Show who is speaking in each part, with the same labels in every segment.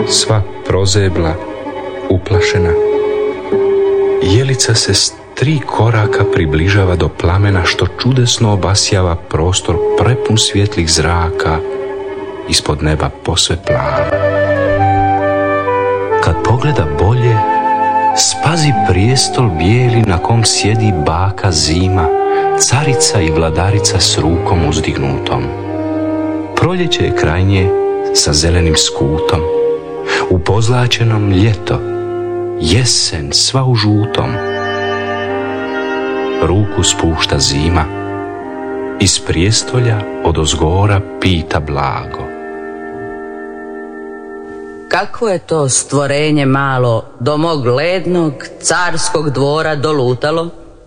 Speaker 1: sva prozebla, uplašena. Jelica se s 3 koraka približava do plamena što čudesno obasjava prostor prepun svjetlih zraka, ispod neba posve plava. Kad pogleda bolje, spazi prijestol bijeli na kom sjedi baka Zima, carica i vladarica s rukom uzdignutom. Proljeće je kraj nje sa zelenim skutom, u pozlačenom ljeto, jesen sva u žutom. Ruku spušta Zima, iz prijestolja odozgora pita blago:
Speaker 2: Kako je to stvorenje malo do mog lednog carskog dvora dolutalo?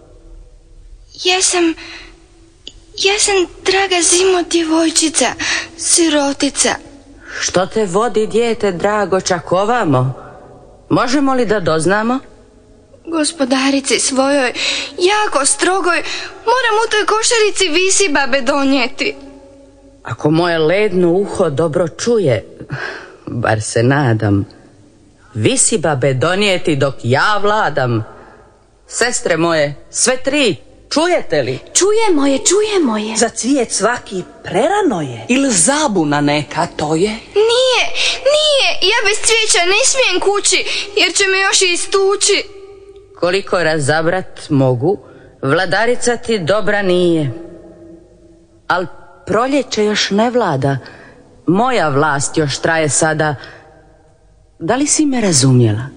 Speaker 3: Ja sam, draga Zimo, djevojčica, sirotica.
Speaker 2: Što te vodi, dijete drago, čak ovamo? Možemo li da doznamo?
Speaker 3: Gospodarici svojoj, jako strogoj, moram u toj košarici visibabe donijeti.
Speaker 2: Ako moje ledno uho dobro čuje, bar se nadam, visibabe donijeti dok ja vladam. Sestre moje, sve 3, čujete li?
Speaker 3: Čujemo je.
Speaker 4: Za cvijet svaki prerano je.
Speaker 5: Ili zabuna neka to je?
Speaker 3: Nije, ja bez cvijeća ne smijem kući, jer će me još i istući.
Speaker 2: Koliko razabrat mogu, vladarica ti dobra nije. Al proljeće još ne vlada, moja vlast još traje sada. Da li si me razumjela?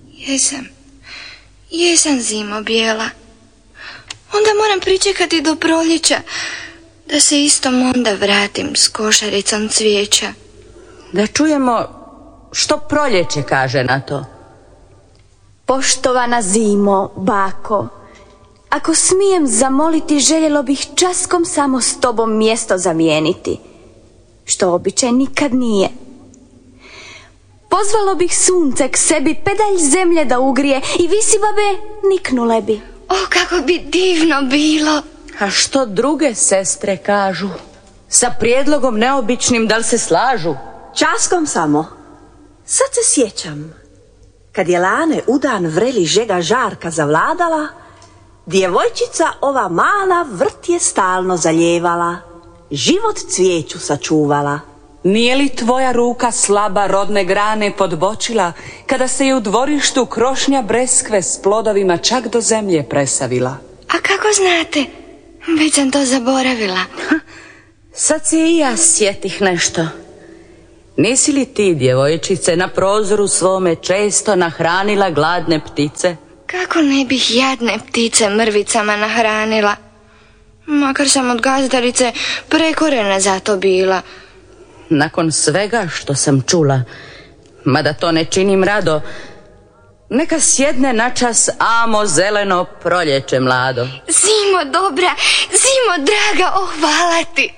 Speaker 3: Jesam, Zimo bijela. Onda moram pričekati do proljeća, da se istom onda vratim s košaricom cvijeća.
Speaker 2: Da čujemo što proljeće kaže na to.
Speaker 6: Poštovana Zimo, bako, ako smijem zamoliti, željelo bih časkom samo s tobom mjesto zamijeniti, što običaj nikad nije. Pozvalo bih sunce k sebi, pedalj zemlje da ugrije i visibabe niknule bi.
Speaker 3: O, kako bi divno bilo.
Speaker 2: A što druge sestre kažu? Sa prijedlogom neobičnim, da li se slažu?
Speaker 4: Časkom samo. Sad se sjećam, kad je lane udan vreli žega žarka zavladala, djevojčica ova mala vrt je stalno zaljevala, život cvijeću sačuvala.
Speaker 5: Nije li tvoja ruka slaba rodne grane podbočila, kada se je u dvorištu krošnja breskve s plodovima čak do zemlje presavila?
Speaker 3: A kako znate? Već sam to zaboravila.
Speaker 2: Sad se i ja sjetih nešto. Nisi li ti, djevojčice, na prozoru svome često nahranila gladne ptice?
Speaker 3: Kako ne bih jadne ptice mrvicama nahranila? Makar sam od gazdarice prekorena za to bila.
Speaker 2: Nakon svega što sam čula, mada to ne činim rado, neka sjedne načas amo zeleno proljeće mlado.
Speaker 3: Zimo dobra, Zimo draga, oh hvala ti.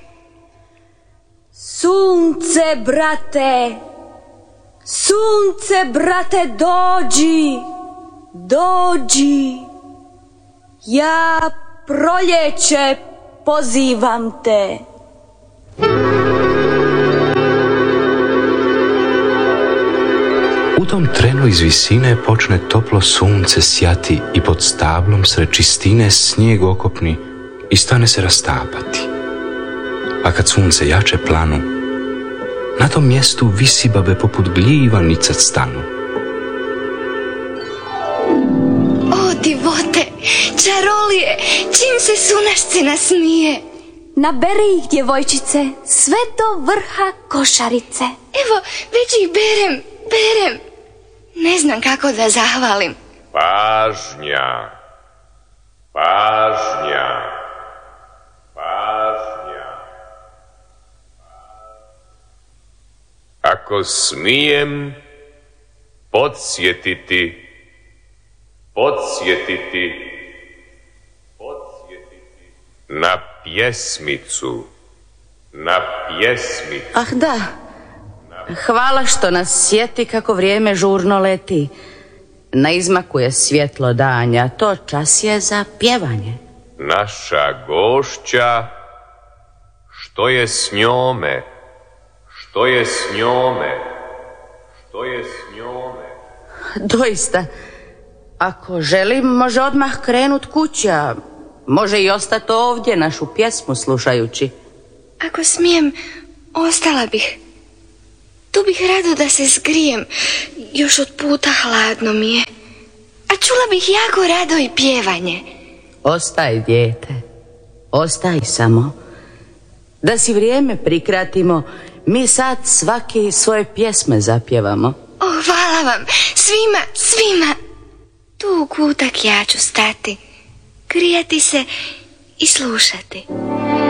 Speaker 6: Sunce, brate, dođi. Ja proljeće pozivam te.
Speaker 1: U tom trenu iz visine počne toplo sunce sjati i pod stablom sred čistine snijeg okopni i stane se rastapati. A kad sunce jače planu, na tom mjestu visibabe poput gljiva nicat stanu.
Speaker 3: O divote, čarolije, čim se sunašce nasmije.
Speaker 6: Naberi ih, djevojčice, sve do vrha košarice.
Speaker 3: Evo, već ih berem. Ne znam kako da zahvalim.
Speaker 7: Pažnja. Ako smijem podsjetiti na pjesmicu.
Speaker 2: Ah da, hvala što nas sjeti kako vrijeme žurno leti. Na izmaku je svjetlo danja, to čas je za pjevanje.
Speaker 7: Naša gošća, što je s njome? Što je s njome?
Speaker 2: Doista, ako želim, može odmah krenut kući, a može i ostati ovdje našu pjesmu slušajući.
Speaker 3: Ako smijem, ostala bih. Tu bih rado da se zgrijem, još od puta hladno mi je. A čula bih jako rado i pjevanje.
Speaker 2: Ostaj, dijete, ostaj samo. Da si vrijeme prikratimo, mi sad svaki svoje pjesme zapjevamo.
Speaker 3: O, hvala vam, svima. Tu u kutak ja ću stati, grijati se i slušati.